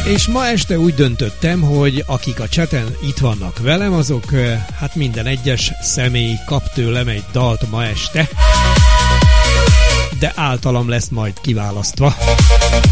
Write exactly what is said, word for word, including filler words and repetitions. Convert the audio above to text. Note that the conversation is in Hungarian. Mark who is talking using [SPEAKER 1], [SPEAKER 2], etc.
[SPEAKER 1] És ma este úgy döntöttem, hogy akik a chaten itt vannak velem, azok hát minden egyes személy kap tőlem egy dalt ma este, de általam lesz majd kiválasztva.